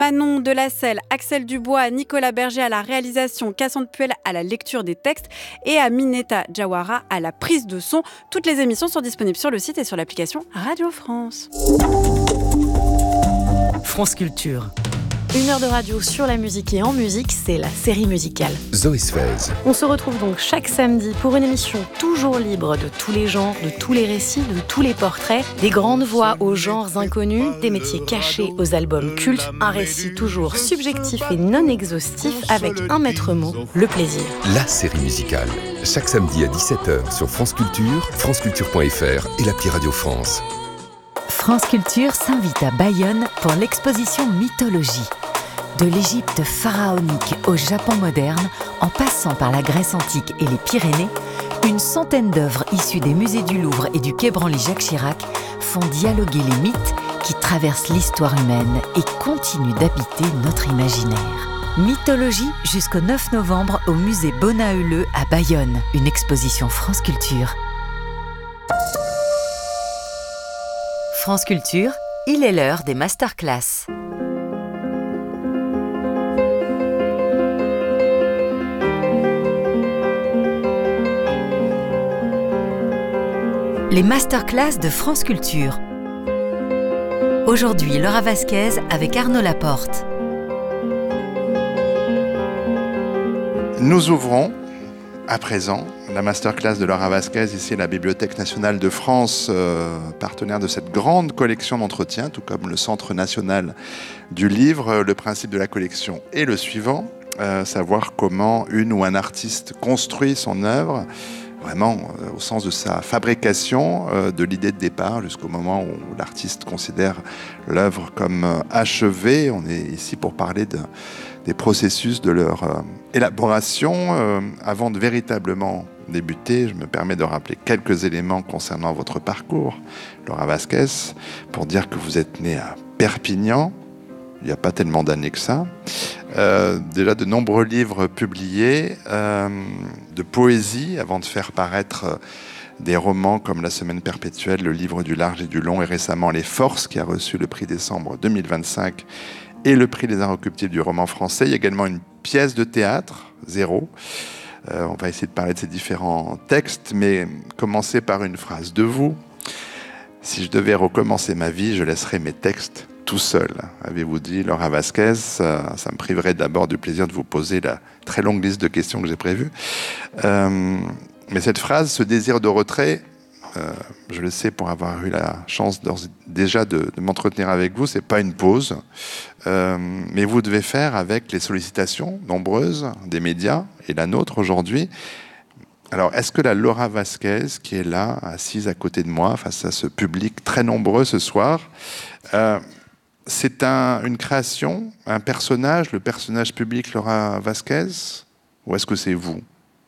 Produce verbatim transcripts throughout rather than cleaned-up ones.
Manon Delacelle, Axel Dubois, Nicolas Berger à la réalisation, Cassandre Puel à la lecture des textes et Aminata Jawara à la prise de son. Toutes les émissions sont disponibles sur le site et sur l'application Radio France. France Culture. Une heure de radio sur la musique et en musique, c'est la série musicale. Zoé Sfez. On se retrouve donc chaque samedi pour une émission toujours libre de tous les genres, de tous les récits, de tous les portraits, des grandes voix aux genres inconnus, des métiers cachés aux albums cultes, un récit toujours subjectif et non exhaustif avec un maître mot, le plaisir. La série musicale. Chaque samedi à dix-sept heures sur France Culture, franceculture point f r et l'appli Radio France. France Culture s'invite à Bayonne pour l'exposition Mythologie. De l'Égypte pharaonique au Japon moderne, en passant par la Grèce antique et les Pyrénées, une centaine d'œuvres issues des musées du Louvre et du quai Branly-Jacques Chirac font dialoguer les mythes qui traversent l'histoire humaine et continuent d'habiter notre imaginaire. Mythologie jusqu'au neuf novembre au musée Bonaeuleux à Bayonne, une exposition France Culture. France Culture, il est l'heure des masterclass. Les masterclass de France Culture. Aujourd'hui, Laura Vasquez avec Arnaud Laporte. Nous ouvrons à présent la masterclass de Laura Vasquez, ici à la Bibliothèque nationale de France, euh, partenaire de cette grande collection d'entretiens, tout comme le Centre national du livre. Le principe de la collection est le suivant, euh, savoir comment une ou un artiste construit son œuvre, vraiment euh, au sens de sa fabrication, euh, de l'idée de départ jusqu'au moment où l'artiste considère l'œuvre comme euh, achevée. On est ici pour parler de, des processus de leur euh, élaboration. Euh, avant de véritablement débuter, je me permets de rappeler quelques éléments concernant votre parcours, Laura Vasquez, pour dire que vous êtes née à Perpignan, il n'y a pas tellement d'années que ça. Euh, déjà de nombreux livres publiés, euh, de poésie, avant de faire paraître euh, des romans comme La Semaine perpétuelle, Le livre du large et du long, et récemment Les Forces, qui a reçu le prix décembre deux mille vingt-cinq, et le prix des Inrecuptibles du roman français. Il y a également une pièce de théâtre, Zéro. Euh, on va essayer de parler de ces différents textes, mais commencer par une phrase de vous. Si je devais recommencer ma vie, je laisserais mes textes tout seul, avez-vous dit, Laura Vasquez. Ça, ça me priverait d'abord du plaisir de vous poser la très longue liste de questions que j'ai prévues. Euh, mais cette phrase, ce désir de retrait, euh, je le sais pour avoir eu la chance déjà de, de m'entretenir avec vous, c'est pas une pause, euh, mais vous devez faire avec les sollicitations nombreuses des médias et la nôtre aujourd'hui. Alors, est-ce que la Laura Vasquez, qui est là, assise à côté de moi, face à ce public très nombreux ce soir, euh, c'est un, une création, un personnage, le personnage public Laura Vasquez, ou est-ce que c'est vous ?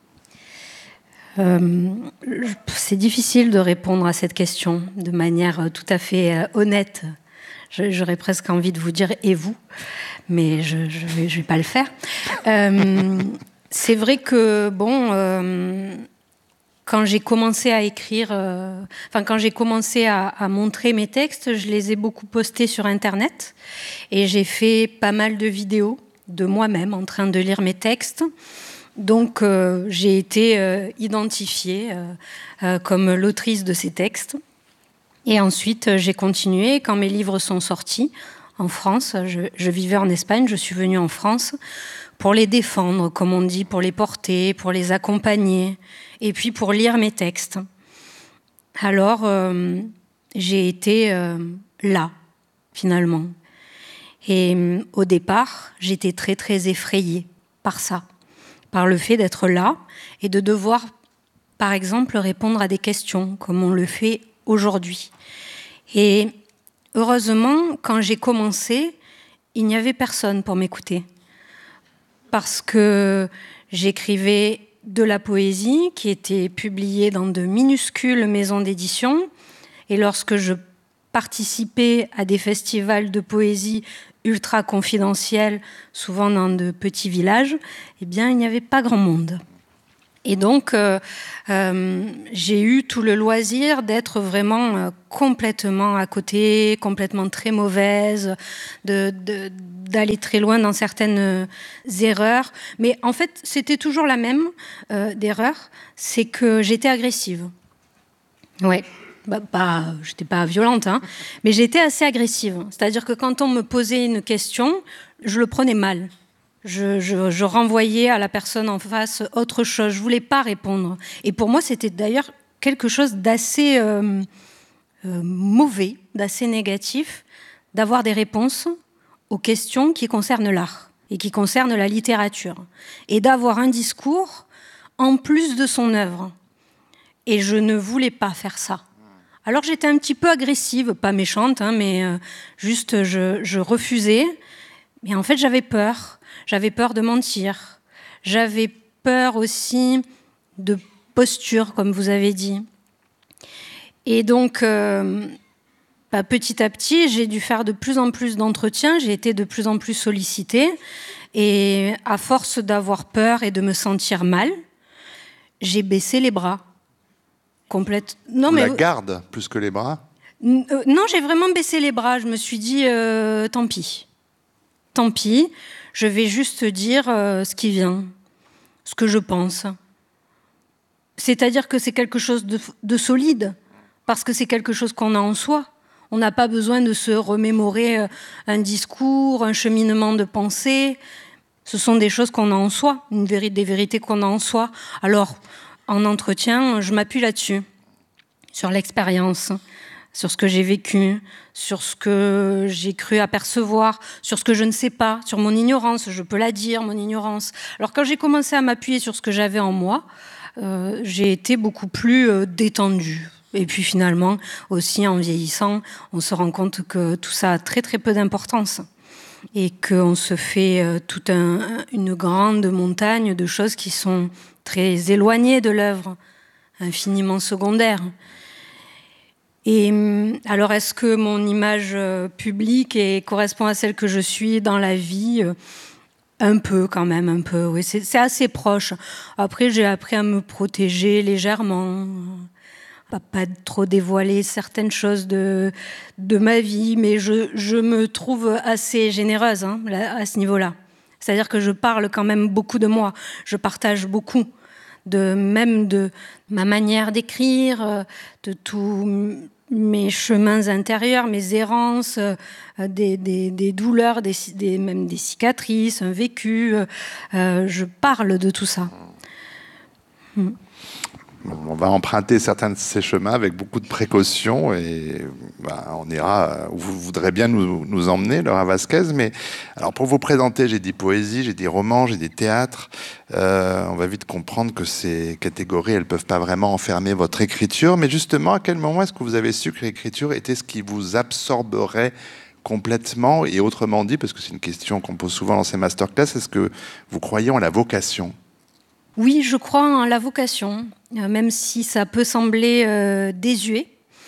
euh, C'est difficile de répondre à cette question de manière tout à fait euh, honnête. Je, j'aurais presque envie de vous dire « et vous ?» mais je ne vais, je vais pas le faire. Euh, c'est vrai que, bon... Euh, Quand j'ai commencé à écrire, euh, enfin quand j'ai commencé à, à montrer mes textes, je les ai beaucoup postés sur Internet et j'ai fait pas mal de vidéos de moi-même en train de lire mes textes. Donc euh, j'ai été euh, identifiée euh, euh, comme l'autrice de ces textes. Et ensuite j'ai continué. Quand mes livres sont sortis en France, je, je vivais en Espagne, je suis venue en France pour les défendre, comme on dit, pour les porter, pour les accompagner, et puis pour lire mes textes. Alors, euh, j'ai été euh, là, finalement. Et euh, au départ, j'étais très, très effrayée par ça, par le fait d'être là et de devoir, par exemple, répondre à des questions, comme on le fait aujourd'hui. Et heureusement, quand j'ai commencé, il n'y avait personne pour m'écouter. Parce que j'écrivais de la poésie qui était publiée dans de minuscules maisons d'édition. Et lorsque je participais à des festivals de poésie ultra confidentiels, souvent dans de petits villages, eh bien, il n'y avait pas grand monde. Et donc, euh, euh, j'ai eu tout le loisir d'être vraiment euh, complètement à côté, complètement très mauvaise, de, de, d'aller très loin dans certaines euh, erreurs. Mais en fait, c'était toujours la même euh, d'erreur, c'est que j'étais agressive. Ouais. Bah, pas, j'étais pas violente, hein, mais j'étais assez agressive. C'est-à-dire que quand on me posait une question, je le prenais mal. Je, je, je renvoyais à la personne en face autre chose. Je voulais pas répondre. Et pour moi, c'était d'ailleurs quelque chose d'assez euh, euh, mauvais, d'assez négatif, d'avoir des réponses aux questions qui concernent l'art et qui concernent la littérature. Et d'avoir un discours en plus de son œuvre. Et je ne voulais pas faire ça. Alors j'étais un petit peu agressive, pas méchante, hein, mais euh, juste je, je refusais. Mais en fait, j'avais peur. J'avais peur de mentir. J'avais peur aussi de posture, comme vous avez dit. Et donc, euh, bah, petit à petit, j'ai dû faire de plus en plus d'entretiens. J'ai été de plus en plus sollicitée. Et à force d'avoir peur et de me sentir mal, j'ai baissé les bras. Complète. Non, mais... La garde, plus que les bras ? Non, j'ai vraiment baissé les bras. Je me suis dit, euh, tant pis. Tant pis. Je vais juste dire euh, ce qui vient, ce que je pense. C'est-à-dire que c'est quelque chose de, de solide, parce que c'est quelque chose qu'on a en soi. On n'a pas besoin de se remémorer euh, un discours, un cheminement de pensée. Ce sont des choses qu'on a en soi, une véri- des vérités qu'on a en soi. Alors, en entretien, je m'appuie là-dessus, sur l'expérience, sur ce que j'ai vécu, sur ce que j'ai cru apercevoir, sur ce que je ne sais pas, sur mon ignorance, je peux la dire, mon ignorance. Alors quand j'ai commencé à m'appuyer sur ce que j'avais en moi, euh, j'ai été beaucoup plus euh, détendue. Et puis finalement, aussi en vieillissant, on se rend compte que tout ça a très très peu d'importance. Et qu'on se fait euh, toute un, une grande montagne de choses qui sont très éloignées de l'œuvre, infiniment secondaires. Et alors, est-ce que mon image euh, publique est, correspond à celle que je suis dans la vie ? euh, Un peu, quand même, un peu. Oui, c'est, c'est assez proche. Après, j'ai appris à me protéger légèrement, à pas trop dévoiler certaines choses de, de ma vie, mais je, je me trouve assez généreuse hein, à ce niveau-là. C'est-à-dire que je parle quand même beaucoup de moi. Je partage beaucoup, de, même de ma manière d'écrire, de tout... mes chemins intérieurs, mes errances, euh, des, des, des douleurs, des, des, même des cicatrices, un vécu. Euh, je parle de tout ça. Mm. On va emprunter certains de ces chemins avec beaucoup de précautions et bah, on ira où vous voudrez bien nous, nous emmener, Laura Vasquez. Mais alors pour vous présenter, j'ai dit poésie, j'ai dit roman, j'ai dit théâtre. Euh, on va vite comprendre que ces catégories, elles ne peuvent pas vraiment enfermer votre écriture. Mais justement, à quel moment est-ce que vous avez su que l'écriture était ce qui vous absorberait complètement ? Et autrement dit, parce que c'est une question qu'on pose souvent dans ces masterclass, est-ce que vous croyez en la vocation ? Oui, je crois en la vocation, même si ça peut sembler euh, désuet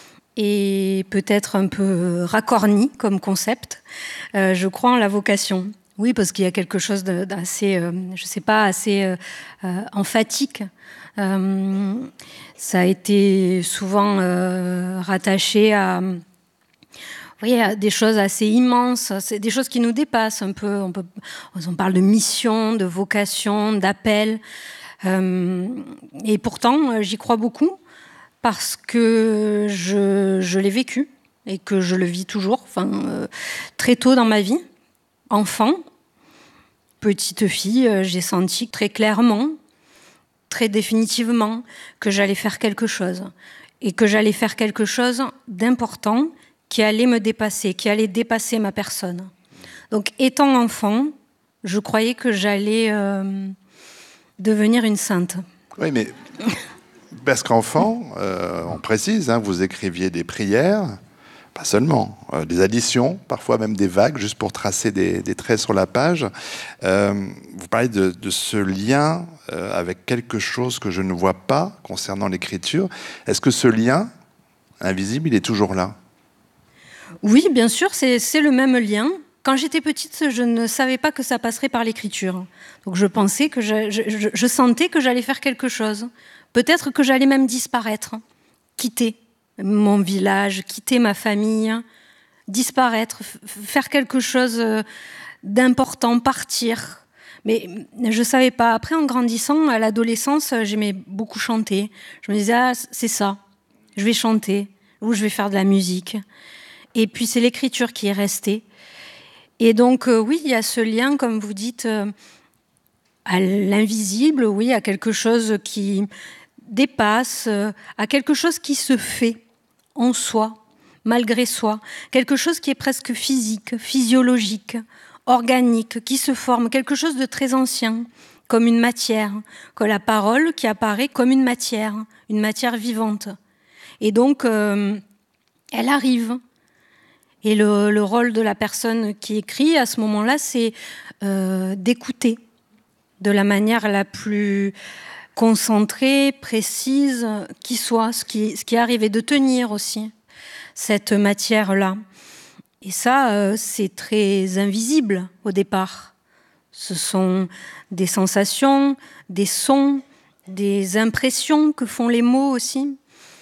et peut-être un peu racorni comme concept. Euh, je crois en la vocation. Oui, parce qu'il y a quelque chose d'assez, euh, je sais pas, assez euh, euh, emphatique. Euh, ça a été souvent euh, rattaché à... Oui, il y a des choses assez immenses, c'est des choses qui nous dépassent un peu. On, peut, on parle de mission, de vocation, d'appel. Euh, et pourtant, j'y crois beaucoup parce que je, je l'ai vécu et que je le vis toujours. Enfin, euh, très tôt dans ma vie, enfant, petite fille, j'ai senti très clairement, très définitivement, que j'allais faire quelque chose. Et que j'allais faire quelque chose d'important qui allait me dépasser, qui allait dépasser ma personne. Donc, étant enfant, je croyais que j'allais euh, devenir une sainte. Oui, mais parce qu'enfant, euh, on précise, hein, vous écriviez des prières, pas seulement, euh, des additions, parfois même des vagues, juste pour tracer des, des traits sur la page. Euh, vous parlez de, de ce lien euh, avec quelque chose que je ne vois pas concernant l'écriture. Est-ce que ce lien invisible, il est toujours là ? Oui, bien sûr, c'est, c'est le même lien. Quand j'étais petite, je ne savais pas que ça passerait par l'écriture. Donc je pensais que je, je, je, je sentais que j'allais faire quelque chose. Peut-être que j'allais même disparaître, quitter mon village, quitter ma famille, disparaître, f- faire quelque chose d'important, partir. Mais je ne savais pas. Après, en grandissant, à l'adolescence, j'aimais beaucoup chanter. Je me disais, ah, c'est ça, je vais chanter, ou je vais faire de la musique. Et puis, c'est l'écriture qui est restée. Et donc, euh, oui, il y a ce lien, comme vous dites, euh, à l'invisible, oui, à quelque chose qui dépasse, euh, à quelque chose qui se fait en soi, malgré soi. Quelque chose qui est presque physique, physiologique, organique, qui se forme, quelque chose de très ancien, comme une matière, que la parole qui apparaît comme une matière, une matière vivante. Et donc, euh, elle arrive. Et le, le rôle de la personne qui écrit, à ce moment-là, c'est euh, d'écouter de la manière la plus concentrée, précise, qui soit, ce qui, ce qui arrive, et de tenir aussi cette matière-là. Et ça, euh, c'est très invisible au départ. Ce sont des sensations, des sons, des impressions que font les mots aussi.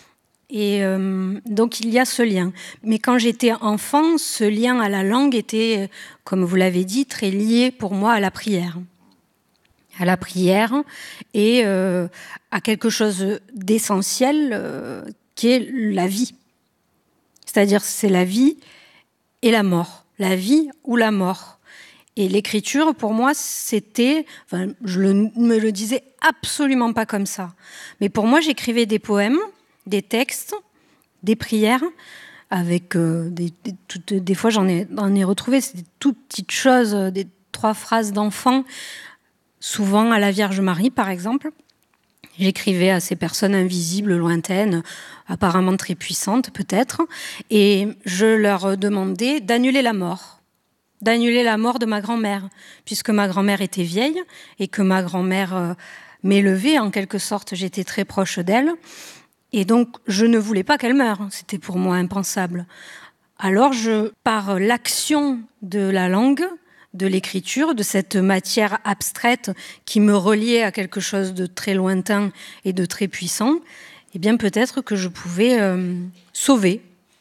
Et euh, donc, il y a ce lien. Mais quand j'étais enfant, ce lien à la langue était, comme vous l'avez dit, très lié pour moi à la prière. À la prière et euh, à quelque chose d'essentiel euh, qui est la vie. C'est-à-dire, c'est la vie et la mort. La vie ou la mort. Et l'écriture, pour moi, c'était... Enfin, je ne me le disais absolument pas comme ça. Mais pour moi, j'écrivais des poèmes, des textes, des prières, avec euh, des, des, toutes, des fois j'en ai, j'en ai retrouvé, c'est des toutes petites choses, des trois phrases d'enfants, souvent à la Vierge Marie par exemple. J'écrivais à ces personnes invisibles, lointaines, apparemment très puissantes peut-être, et je leur demandais d'annuler la mort, d'annuler la mort de ma grand-mère, puisque ma grand-mère était vieille et que ma grand-mère euh, m'élevait en quelque sorte, j'étais très proche d'elle. Et donc, je ne voulais pas qu'elle meure. C'était pour moi impensable. Alors, je, par l'action de la langue, de l'écriture, de cette matière abstraite qui me reliait à quelque chose de très lointain et de très puissant, eh bien, peut-être que je pouvais euh, sauver,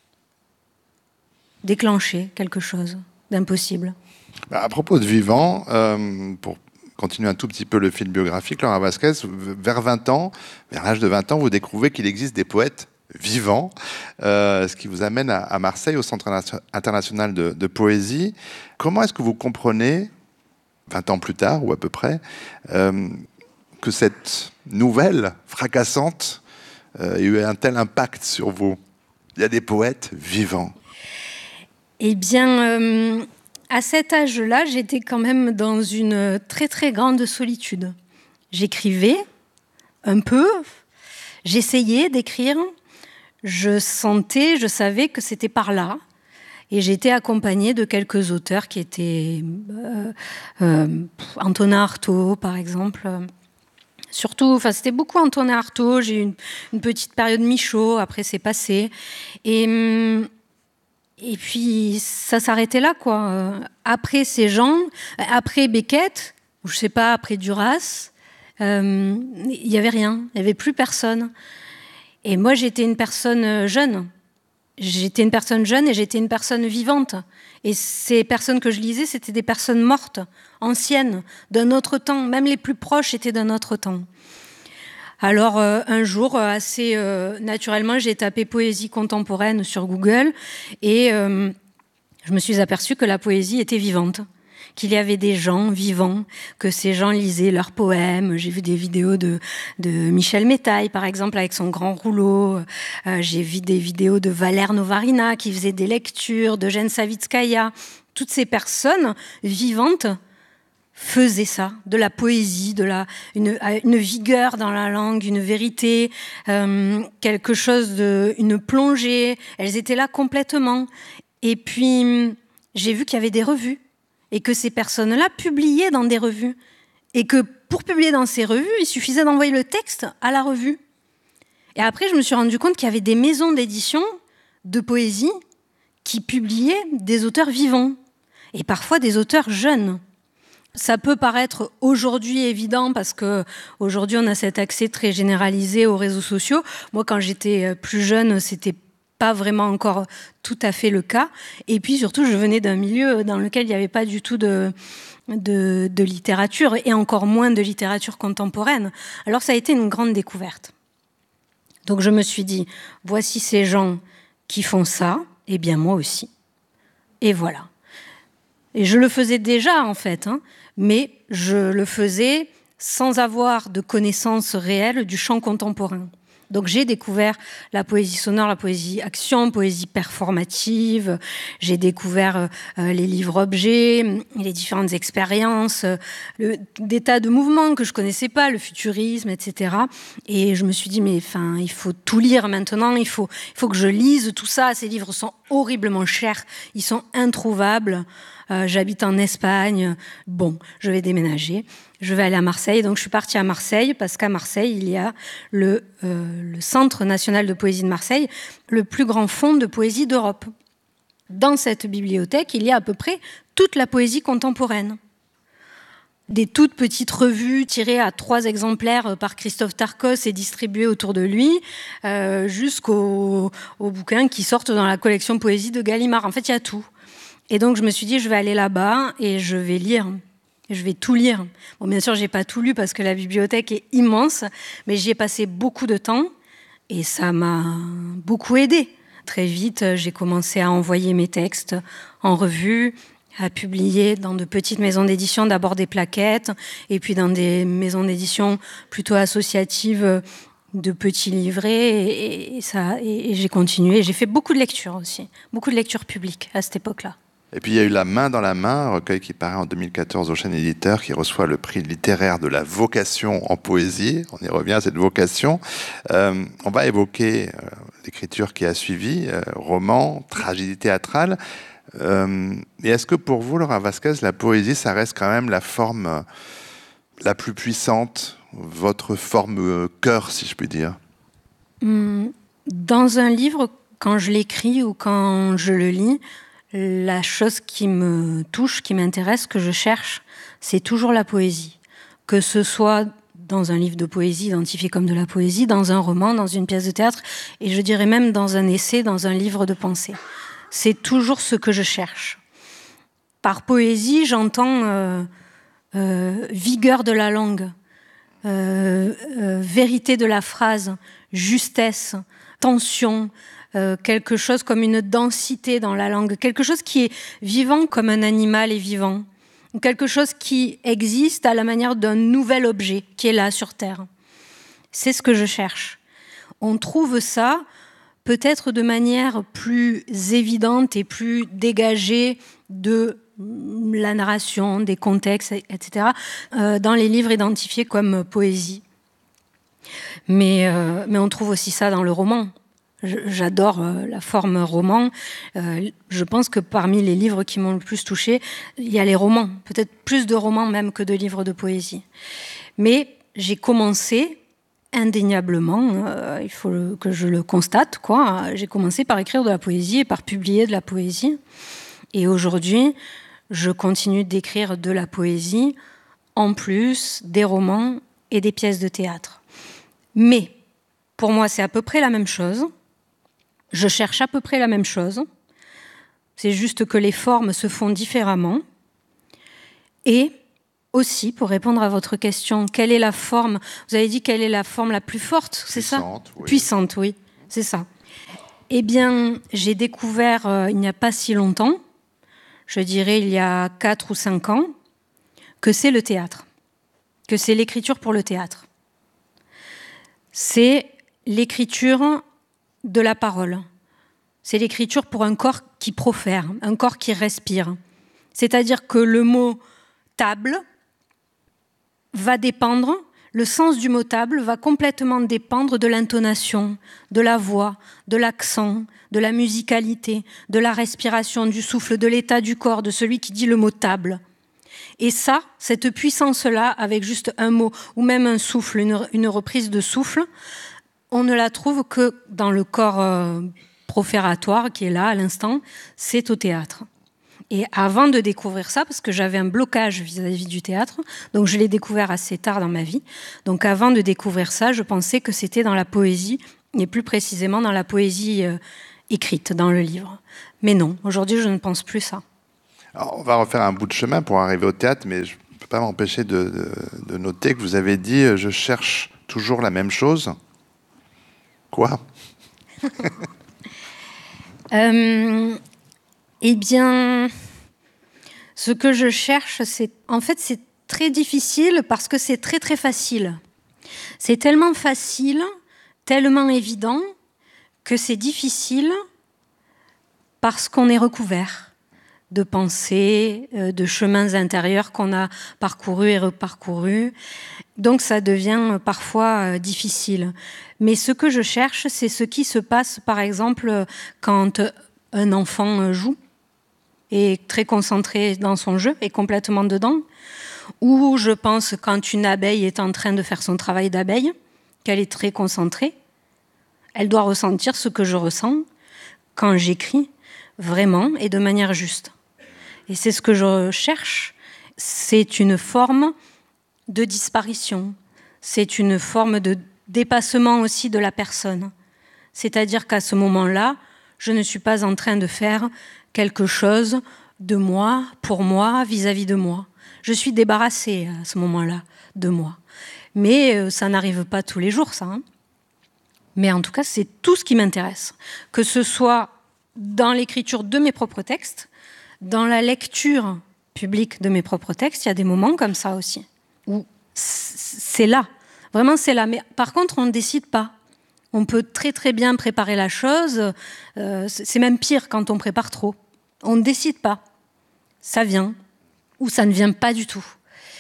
déclencher quelque chose d'impossible. À propos de vivant, euh, pour continuer un tout petit peu le fil biographique, Laura Vasquez, vers vingt ans, vers l'âge de vingt ans, vous découvrez qu'il existe des poètes vivants, euh, ce qui vous amène à, à Marseille, au Centre international de, de poésie. Comment est-ce que vous comprenez, vingt ans plus tard, ou à peu près, euh, que cette nouvelle fracassante euh, ait eu un tel impact sur vous? Il y a des poètes vivants. Eh bien... Euh... À cet âge-là, j'étais quand même dans une très très grande solitude. J'écrivais un peu, j'essayais d'écrire, je sentais, je savais que c'était par là. Et j'étais accompagnée de quelques auteurs qui étaient euh, euh, Antonin Artaud, par exemple. Surtout, enfin, c'était beaucoup Antonin Artaud. J'ai eu une, une petite période Michaud, après c'est passé. Et... Hum, Et puis, ça s'arrêtait là, quoi. Après ces gens, après Beckett, ou je sais pas, après Duras, euh, il n'y avait rien, il n'y avait plus personne. Et moi, j'étais une personne jeune. J'étais une personne jeune et j'étais une personne vivante. Et ces personnes que je lisais, c'était des personnes mortes, anciennes, d'un autre temps. Même les plus proches étaient d'un autre temps. Alors, euh, un jour, assez euh, naturellement, j'ai tapé poésie contemporaine sur Google et euh, je me suis aperçue que la poésie était vivante, qu'il y avait des gens vivants, que ces gens lisaient leurs poèmes. J'ai vu des vidéos de, de Michel Métaille, par exemple, avec son grand rouleau. Euh, j'ai vu des vidéos de Valère Novarina qui faisait des lectures, d'Eugène Savitskaya. Toutes ces personnes vivantes faisaient ça, de la poésie, de la, une, une vigueur dans la langue, une vérité, euh, quelque chose de, une plongée. Elles étaient là complètement. Et puis, j'ai vu qu'il y avait des revues et que ces personnes-là publiaient dans des revues. Et que pour publier dans ces revues, il suffisait d'envoyer le texte à la revue. Et après, je me suis rendu compte qu'il y avait des maisons d'édition de poésie qui publiaient des auteurs vivants. et parfois des auteurs jeunes. Ça peut paraître aujourd'hui évident parce que aujourd'hui on a cet accès très généralisé aux réseaux sociaux. Moi, quand j'étais plus jeune, c'était pas vraiment encore tout à fait le cas. Et puis surtout, je venais d'un milieu dans lequel il n'y avait pas du tout de, de, de littérature et encore moins de littérature contemporaine. Alors ça a été une grande découverte. Donc je me suis dit, voici ces gens qui font ça, et bien moi aussi. Et voilà. Et je le faisais déjà en fait, hein, mais je le faisais sans avoir de connaissance réelle du chant contemporain. Donc j'ai découvert la poésie sonore, la poésie action, poésie performative. J'ai découvert euh, les livres-objets, les différentes expériences, euh, le, des tas de mouvements que je connaissais pas, le futurisme, et cetera. Et je me suis dit, mais enfin, il faut tout lire maintenant. Il faut, il faut que je lise tout ça. Ces livres sont horriblement chers. Ils sont introuvables. Euh, j'habite en Espagne. Bon, je vais déménager. Je vais aller à Marseille. Donc, je suis partie à Marseille parce qu'à Marseille, il y a le, euh, le Centre national de poésie de Marseille, le plus grand fonds de poésie d'Europe. Dans cette bibliothèque, il y a à peu près toute la poésie contemporaine. Des toutes petites revues tirées à trois exemplaires par Christophe Tarkos et distribuées autour de lui, euh, jusqu'aux aux bouquins qui sortent dans la collection poésie de Gallimard. En fait, il y a tout. Et donc, je me suis dit, je vais aller là-bas et je vais lire. Je vais tout lire. Bon, bien sûr, je n'ai pas tout lu parce que la bibliothèque est immense, mais j'y ai passé beaucoup de temps et ça m'a beaucoup aidée. Très vite, j'ai commencé à envoyer mes textes en revue, à publier dans de petites maisons d'édition, d'abord des plaquettes, et puis dans des maisons d'édition plutôt associatives de petits livrets. Et, et, ça, et, et j'ai continué. J'ai fait beaucoup de lectures aussi, beaucoup de lectures publiques à cette époque-là. Et puis il y a eu La main dans la main, un recueil qui paraît en deux mille quatorze au Chêne Éditeur, qui reçoit le prix littéraire de la vocation en poésie. On y revient à cette vocation. Euh, on va évoquer euh, l'écriture qui a suivi, euh, roman, tragédie théâtrale. Euh, et est-ce que pour vous, Laura Vasquez, la poésie, ça reste quand même la forme euh, la plus puissante, votre forme euh, cœur, si je puis dire? Dans un livre, quand je l'écris ou quand je le lis, la chose qui me touche, qui m'intéresse, que je cherche, c'est toujours la poésie. Que ce soit dans un livre de poésie identifié comme de la poésie, dans un roman, dans une pièce de théâtre, et je dirais même dans un essai, dans un livre de pensée. C'est toujours ce que je cherche. Par poésie, j'entends euh, euh, vigueur de la langue, euh, euh, vérité de la phrase, justesse, tension, Euh, quelque chose comme une densité dans la langue, quelque chose qui est vivant comme un animal est vivant, quelque chose qui existe à la manière d'un nouvel objet qui est là sur Terre. C'est ce que je cherche. On trouve ça peut-être de manière plus évidente et plus dégagée de la narration, des contextes, et cetera, euh, dans les livres identifiés comme poésie. Mais, euh, mais on trouve aussi ça dans le roman. J'adore la forme roman. Euh, je pense que parmi les livres qui m'ont le plus touchée, il y a les romans. Peut-être plus de romans même que de livres de poésie. Mais j'ai commencé, indéniablement, euh, il faut le, que je le constate, quoi. J'ai commencé par écrire de la poésie et par publier de la poésie. Et aujourd'hui, je continue d'écrire de la poésie, en plus des romans et des pièces de théâtre. Mais, pour moi, c'est à peu près la même chose. Je cherche à peu près la même chose. C'est juste que les formes se font différemment. Et aussi, pour répondre à votre question, quelle est la forme? Vous avez dit quelle est la forme la plus forte, c'est ça? Puissante, oui. Puissante, oui, c'est ça. Eh bien, j'ai découvert euh, il n'y a pas si longtemps, je dirais il y a quatre ou cinq ans, que c'est le théâtre, que c'est l'écriture pour le théâtre. C'est l'écriture de la parole. C'est l'écriture pour un corps qui profère, un corps qui respire. C'est-à-dire que le mot table va dépendre, le sens du mot table va complètement dépendre de l'intonation, de la voix, de l'accent, de la musicalité, de la respiration, du souffle, de l'état du corps, de celui qui dit le mot table. Et ça, cette puissance-là, avec juste un mot ou même un souffle, une, une reprise de souffle, on ne la trouve que dans le corps euh, profératoire qui est là à l'instant, c'est au théâtre. Et avant de découvrir ça, parce que j'avais un blocage vis-à-vis du théâtre, donc je l'ai découvert assez tard dans ma vie. Donc avant de découvrir ça, je pensais que c'était dans la poésie, et plus précisément dans la poésie euh, écrite, dans le livre. Mais non, aujourd'hui je ne pense plus ça. Alors, on va refaire un bout de chemin pour arriver au théâtre, mais je ne peux pas m'empêcher de, de, de noter que vous avez dit « je cherche toujours la même chose ». Quoi ? euh, Eh bien, ce que je cherche, c'est... En fait, c'est très difficile parce que c'est très, très facile. C'est tellement facile, tellement évident, que c'est difficile parce qu'on est recouvert de pensées, de chemins intérieurs qu'on a parcourus et reparcourus. Donc ça devient parfois difficile. Mais ce que je cherche, c'est ce qui se passe, par exemple, quand un enfant joue, est très concentré dans son jeu, est complètement dedans. Ou je pense quand une abeille est en train de faire son travail d'abeille, qu'elle est très concentrée, elle doit ressentir ce que je ressens quand j'écris, vraiment et de manière juste. Et c'est ce que je cherche, c'est une forme de disparition, c'est une forme de dépassement aussi de la personne. C'est-à-dire qu'à ce moment-là, je ne suis pas en train de faire quelque chose de moi, pour moi, vis-à-vis de moi. Je suis débarrassée à ce moment-là de moi. Mais euh, ça n'arrive pas tous les jours, ça. Hein. Mais en tout cas, c'est tout ce qui m'intéresse. Que ce soit dans l'écriture de mes propres textes, dans la lecture publique de mes propres textes, il y a des moments comme ça aussi, où c'est là. Vraiment, c'est là. Mais par contre, on ne décide pas. On peut très très bien préparer la chose. Euh, c'est même pire quand on prépare trop. On ne décide pas. Ça vient ou ça ne vient pas du tout.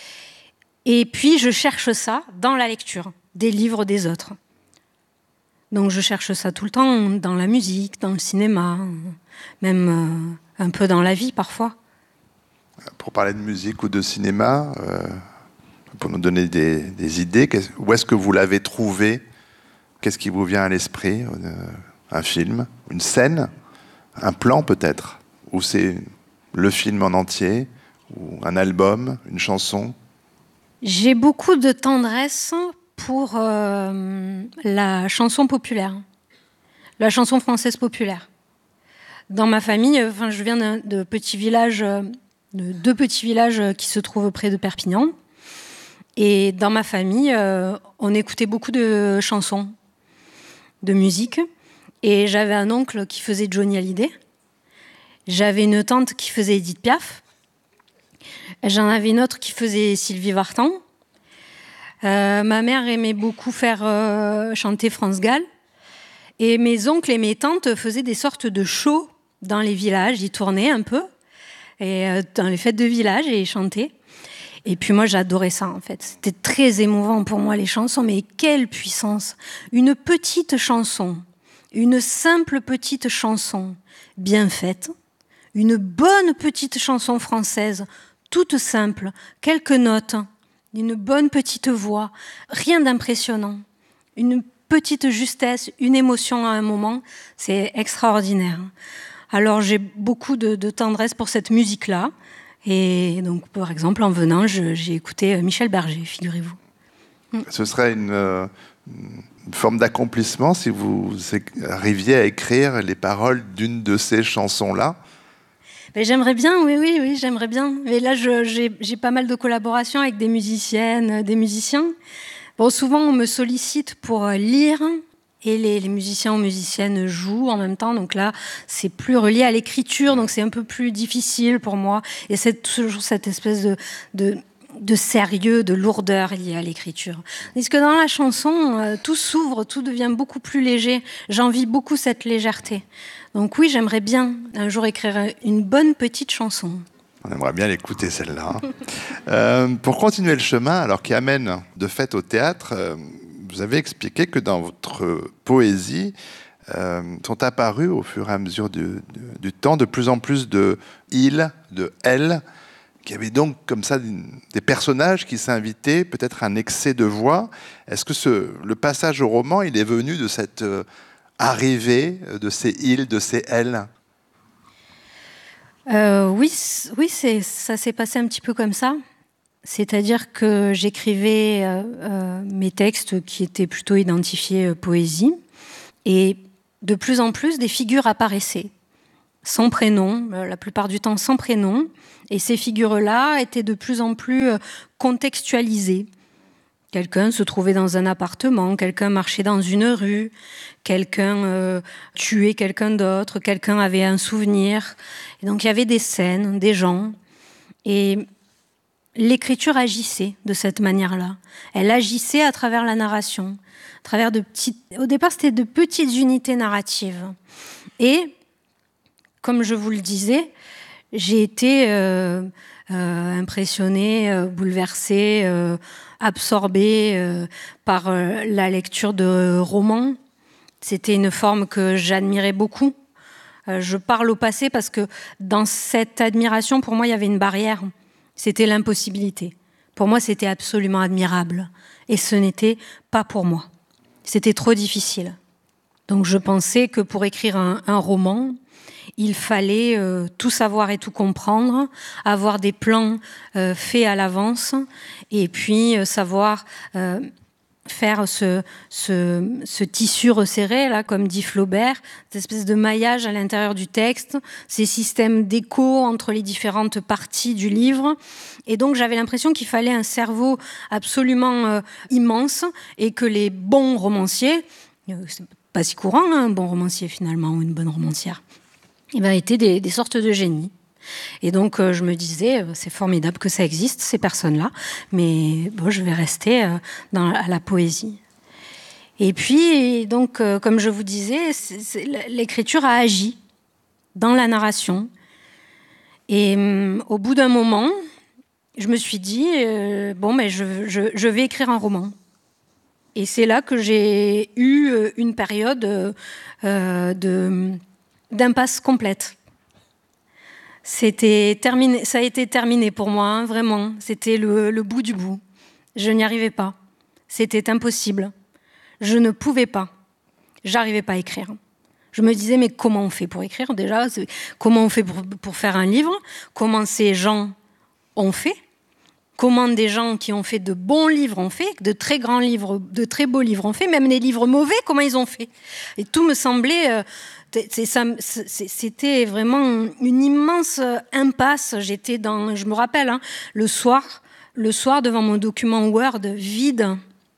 Et puis, je cherche ça dans la lecture des livres des autres. Donc, je cherche ça tout le temps dans la musique, dans le cinéma, même euh, un peu dans la vie parfois. Pour parler de musique ou de cinéma, euh, pour nous donner des, des idées, où est-ce que vous l'avez trouvé ? Qu'est-ce qui vous vient à l'esprit ? Un film, une scène, un plan peut-être ? Ou c'est le film en entier ? Ou un album, une chanson ? J'ai beaucoup de tendresse pour euh, la chanson populaire, la chanson française populaire. Dans ma famille, enfin, je viens de, de petits villages, de deux petits villages qui se trouvent près de Perpignan. Et dans ma famille, euh, on écoutait beaucoup de chansons, de musique. Et j'avais un oncle qui faisait Johnny Hallyday. J'avais une tante qui faisait Edith Piaf. J'en avais une autre qui faisait Sylvie Vartan. Euh, ma mère aimait beaucoup faire euh, chanter France Gall. Et mes oncles et mes tantes faisaient des sortes de shows dans les villages. Ils tournaient un peu et, euh, dans les fêtes de village et ils chantaient. Et puis moi, j'adorais ça, en fait. C'était très émouvant pour moi, les chansons. Mais quelle puissance! Une petite chanson, une simple petite chanson bien faite, une bonne petite chanson française, toute simple, quelques notes, une bonne petite voix, rien d'impressionnant, une petite justesse, une émotion à un moment, c'est extraordinaire. Alors j'ai beaucoup de, de tendresse pour cette musique-là, et donc par exemple en venant, je, j'ai écouté Michel Berger, figurez-vous. Ce serait une, euh, une forme d'accomplissement si vous arriviez à écrire les paroles d'une de ces chansons-là. Ben, j'aimerais bien, oui, oui, oui, j'aimerais bien. Mais là, je, j'ai, j'ai pas mal de collaborations avec des musiciennes, des musiciens. Bon, souvent, on me sollicite pour lire, et les, les musiciens ou musiciennes jouent en même temps. Donc là, c'est plus relié à l'écriture, donc c'est un peu plus difficile pour moi. Et c'est toujours cette espèce de, de, de sérieux, de lourdeur liée à l'écriture. Parce que dans la chanson, euh, tout s'ouvre, tout devient beaucoup plus léger. J'envie beaucoup cette légèreté. Donc oui, j'aimerais bien un jour écrire une bonne petite chanson. On aimerait bien l'écouter, celle-là. euh, pour continuer le chemin, alors qui amène de fait au théâtre, euh, vous avez expliqué que dans votre poésie euh, sont apparus au fur et à mesure du, du, du temps de plus en plus de « il », de « elle », qui avaient donc comme ça des personnages qui s'invitaient, peut-être un excès de voix. Est-ce que ce, le passage au roman, il est venu de cette... Euh, arrivée de ces « ils », de ces « elles » ? euh, Oui, oui c'est, ça s'est passé un petit peu comme ça. C'est-à-dire que j'écrivais euh, euh, mes textes qui étaient plutôt identifiés euh, poésie, et de plus en plus, des figures apparaissaient, sans prénom, euh, la plupart du temps sans prénom, et ces figures-là étaient de plus en plus euh, contextualisées. Quelqu'un se trouvait dans un appartement, quelqu'un marchait dans une rue, quelqu'un euh, tuait quelqu'un d'autre, quelqu'un avait un souvenir. Et donc il y avait des scènes, des gens, et l'écriture agissait de cette manière-là. Elle agissait à travers la narration, à travers de petites... Au départ, c'était de petites unités narratives. Et, comme je vous le disais, j'ai été euh, euh, impressionnée, euh, bouleversée, euh, absorbée euh, par euh, la lecture de romans. C'était une forme que j'admirais beaucoup. Euh, je parle au passé parce que dans cette admiration, pour moi, il y avait une barrière. C'était l'impossibilité. Pour moi, c'était absolument admirable. Et ce n'était pas pour moi. C'était trop difficile. Donc je pensais que pour écrire un, un roman, il fallait euh, tout savoir et tout comprendre, avoir des plans euh, faits à l'avance, et puis euh, savoir euh, faire ce, ce, ce tissu resserré, là, comme dit Flaubert, cette espèce de maillage à l'intérieur du texte, ces systèmes d'écho entre les différentes parties du livre. Et donc j'avais l'impression qu'il fallait un cerveau absolument euh, immense, et que les bons romanciers, euh, c'est pas si courant, hein, un bon romancier finalement, ou une bonne romancière, eh bien, étaient des, des sortes de génies. Et donc euh, je me disais, c'est formidable que ça existe, ces personnes-là, mais bon, je vais rester euh, dans à la poésie. Et puis, donc, euh, comme je vous disais, c'est, c'est, l'écriture a agi dans la narration. Et euh, au bout d'un moment, je me suis dit, euh, bon, mais je, je, je vais écrire un roman. Et c'est là que j'ai eu une période euh, de, d'impasse complète. C'était terminé, ça a été terminé pour moi, hein, vraiment. C'était le, le bout du bout. Je n'y arrivais pas. C'était impossible. Je ne pouvais pas. J'arrivais pas à écrire. Je me disais, mais comment on fait pour écrire déjà ? Comment on fait pour, pour faire un livre ? Comment ces gens ont fait ? Comment des gens qui ont fait de bons livres ont fait, de très grands livres, de très beaux livres ont fait, même les livres mauvais, comment ils ont fait ? Et tout me semblait... Euh, C'est, ça, c'était vraiment une immense impasse. J'étais dans, je me rappelle, hein, le soir, le soir devant mon document Word vide,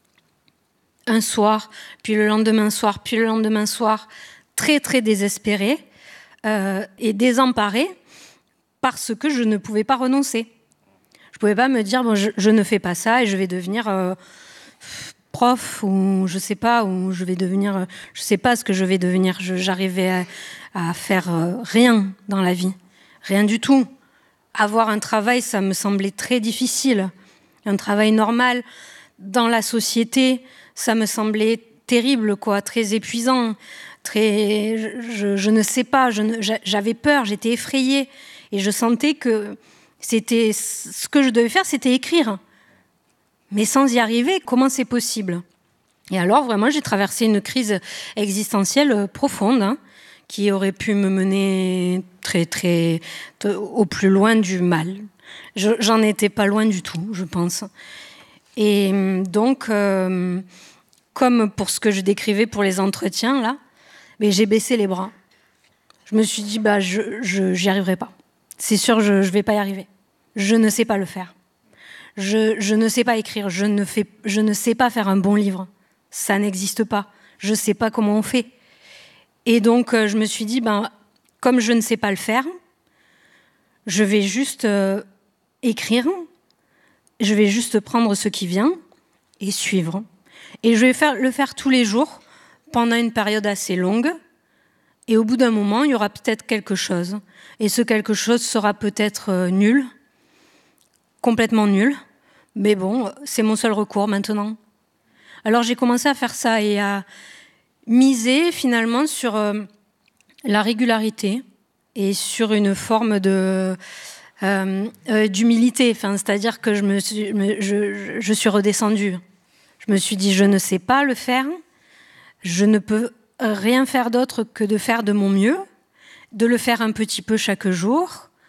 un soir, puis le lendemain soir, puis le lendemain soir, très très désespérée euh, et désemparée parce que je ne pouvais pas renoncer. Je ne pouvais pas me dire bon, je, je ne fais pas ça et je vais devenir euh, prof ou je sais pas, ou je vais devenir, je sais pas ce que je vais devenir. Je, j'arrivais à, à faire euh, rien dans la vie, rien du tout. Avoir un travail, ça me semblait très difficile. Un travail normal dans la société, ça me semblait terrible, quoi, très épuisant, très, je, je, je ne sais pas, je ne, j'avais peur, j'étais effrayée et je sentais que c'était ce que je devais faire, c'était écrire. Mais sans y arriver, comment c'est possible ? Et alors, vraiment, j'ai traversé une crise existentielle profonde, hein, qui aurait pu me mener très, très, au plus loin du mal. Je, j'en étais pas loin du tout, je pense. Et donc, euh, comme pour ce que je décrivais pour les entretiens, là, mais j'ai baissé les bras. Je me suis dit, bah, je, je, j'y arriverai pas. C'est sûr, je ne vais pas y arriver. Je ne sais pas le faire. Je, je ne sais pas écrire, je ne, fais, je ne sais pas faire un bon livre. Ça n'existe pas. Je ne sais pas comment on fait. Et donc, euh, je me suis dit, ben, comme je ne sais pas le faire, je vais juste euh, écrire, je vais juste prendre ce qui vient et suivre. Et je vais faire, le faire tous les jours, pendant une période assez longue. Et au bout d'un moment, il y aura peut-être quelque chose. Et ce quelque chose sera peut-être euh, nul, complètement nul, mais bon, c'est mon seul recours maintenant. Alors j'ai commencé à faire ça et à miser finalement sur euh, la régularité et sur une forme de, euh, euh, d'humilité. Enfin, c'est-à-dire que je, me suis, me, je, je suis redescendue. Je me suis dit, je ne sais pas le faire, je ne peux rien faire d'autre que de faire de mon mieux, de le faire un petit peu chaque jour,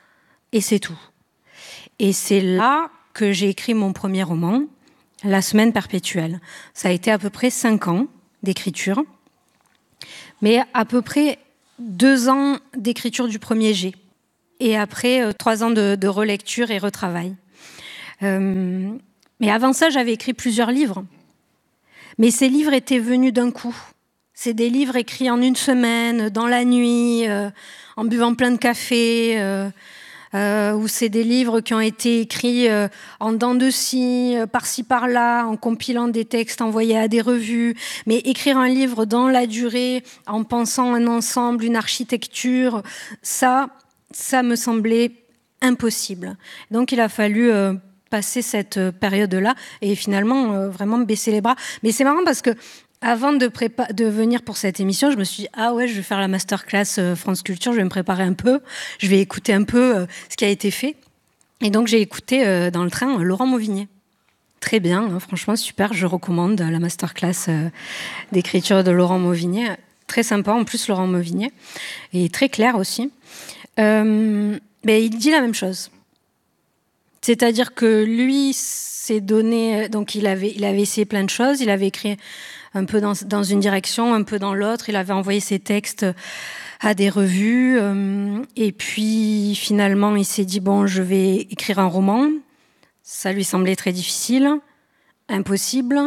et c'est tout. Et c'est là que j'ai écrit mon premier roman, La Semaine perpétuelle. Ça a été à peu près cinq ans d'écriture, mais à peu près deux ans d'écriture du premier jet. Et après, euh, trois ans de, de relecture et retravail. Euh, mais avant ça, j'avais écrit plusieurs livres. Mais ces livres étaient venus d'un coup. C'est des livres écrits en une semaine, dans la nuit, euh, en buvant plein de café, euh, euh, ou c'est des livres qui ont été écrits euh, en dents de scie, euh, par-ci par-là, en compilant des textes envoyés à des revues. Mais écrire un livre dans la durée, en pensant un ensemble, une architecture, ça, ça me semblait impossible. Donc il a fallu euh, passer cette période-là et finalement euh, vraiment me baisser les bras. Mais c'est marrant parce que avant de, prépa- de venir pour cette émission, je me suis dit, ah ouais, je vais faire la masterclass euh, France Culture, je vais me préparer un peu, je vais écouter un peu euh, ce qui a été fait. Et donc j'ai écouté euh, dans le train euh, Laurent Mauvigné. Très bien, hein, franchement super, je recommande la masterclass euh, d'écriture de Laurent Mauvigné. Très sympa, en plus Laurent Mauvigné, et très clair aussi. Euh, mais il dit la même chose. C'est-à-dire que lui s'est donné... Donc il avait, il avait essayé plein de choses, il avait écrit un peu dans, dans une direction, un peu dans l'autre, il avait envoyé ses textes à des revues, euh, et puis finalement il s'est dit, bon, je vais écrire un roman. Ça lui semblait très difficile, impossible,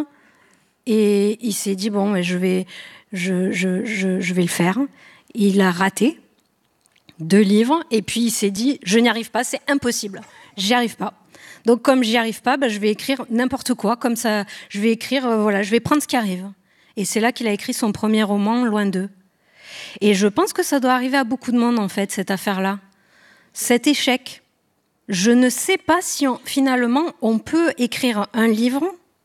et il s'est dit, bon, je vais, je, je, je, je vais le faire. Il a raté deux livres, et puis il s'est dit, je n'y arrive pas, c'est impossible, j'y arrive pas. Donc comme j'y arrive pas, bah, je vais écrire n'importe quoi, comme ça, je vais écrire, euh, voilà, je vais prendre ce qui arrive. Et c'est là qu'il a écrit son premier roman, Loin d'eux. Et je pense que ça doit arriver à beaucoup de monde, en fait, cette affaire-là. Cet échec. Je ne sais pas si, on, finalement, on peut écrire un livre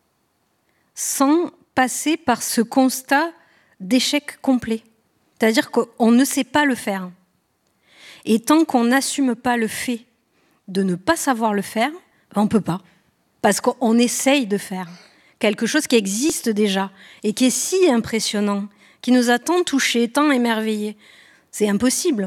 sans passer par ce constat d'échec complet. C'est-à-dire qu'on ne sait pas le faire. Et tant qu'on n'assume pas le fait de ne pas savoir le faire, on ne peut pas. Parce qu'on essaye de faire quelque chose qui existe déjà et qui est si impressionnant, qui nous a tant touchés, tant émerveillés. C'est impossible.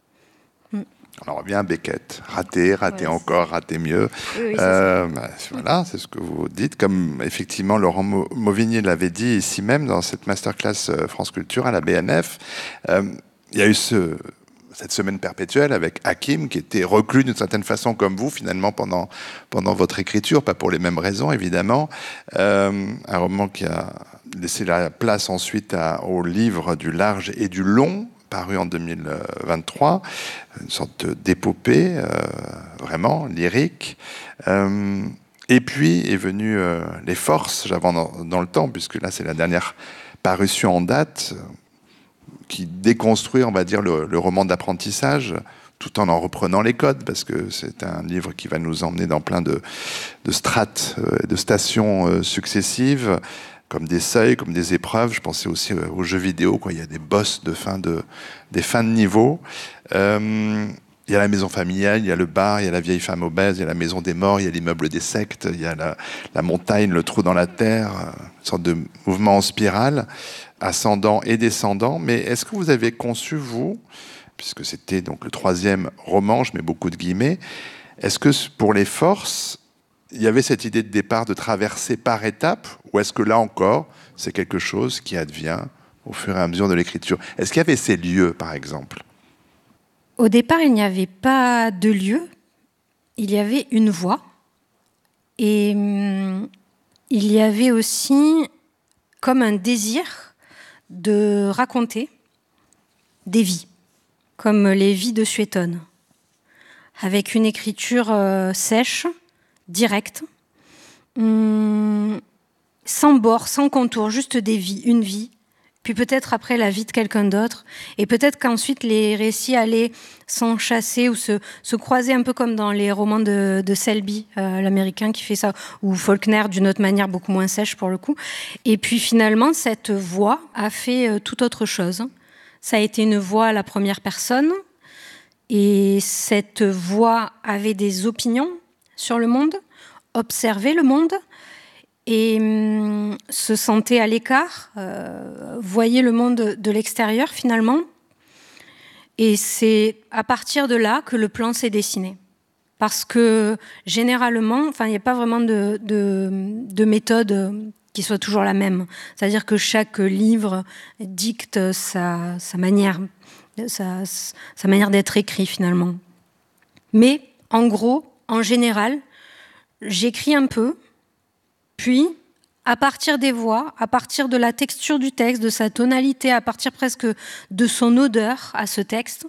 On revient à Beckett. Rater, rater ouais, encore, rater mieux. Oui, oui, euh, bah, voilà, c'est ce que vous dites. Comme effectivement Laurent Mauvigné l'avait dit ici même dans cette masterclass France Culture à la B N F. Euh, il y a eu ce... cette semaine perpétuelle avec Hakim, qui était reclus d'une certaine façon comme vous, finalement, pendant, pendant votre écriture, pas pour les mêmes raisons, évidemment. Euh, un roman qui a laissé la place ensuite à, au livre du large et du long, paru en deux mille vingt-trois, une sorte d'épopée, euh, vraiment, lyrique. Euh, et puis est venu euh, Les Forces, j'avance dans, dans le temps, puisque là, c'est la dernière parution en date, qui déconstruit, on va dire, le, le roman d'apprentissage, tout en en reprenant les codes, parce que c'est un livre qui va nous emmener dans plein de, de strates, euh, de stations euh, successives, comme des seuils, comme des épreuves. Je pensais aussi euh, aux jeux vidéo, quoi. Il y a des boss de fin de, des fins de niveau. Euh, il y a la maison familiale, il y a le bar, il y a la vieille femme obèse, il y a la maison des morts, il y a l'immeuble des sectes, il y a la, la montagne, le trou dans la terre, une sorte de mouvement en spirale, ascendant et descendant. Mais est-ce que vous avez conçu, vous, puisque c'était donc le troisième roman, je mets beaucoup de guillemets, est-ce que pour Les Forces, il y avait cette idée de départ de traverser par étapes, ou est-ce que là encore, c'est quelque chose qui advient au fur et à mesure de l'écriture? Est-ce qu'il y avait ces lieux, par exemple? Au départ, il n'y avait pas de lieu, il y avait une voix, et hum, il y avait aussi comme un désir de raconter des vies, comme les vies de Suétone, avec une écriture euh, sèche, directe, hum, sans bord, sans contour, juste des vies, une vie, puis peut-être après la vie de quelqu'un d'autre, et peut-être qu'ensuite les récits allaient s'enchasser ou se, se croiser un peu comme dans les romans de, de Selby, euh, l'américain qui fait ça, ou Faulkner d'une autre manière, beaucoup moins sèche pour le coup. Et puis finalement, cette voix a fait euh, tout autre chose. Ça a été une voix à la première personne, et cette voix avait des opinions sur le monde, observait le monde, et hum, se sentait à l'écart, euh, voyait le monde de l'extérieur finalement. Et c'est à partir de là que le plan s'est dessiné. parce que généralement, enfin, il n'y a pas vraiment de, de, de méthode qui soit toujours la même. C'est-à-dire que chaque livre dicte sa, sa manière, sa, sa manière d'être écrit finalement. Mais en gros, en général, j'écris un peu, puis à partir des voix, à partir de la texture du texte, de sa tonalité, à partir presque de son odeur à ce texte,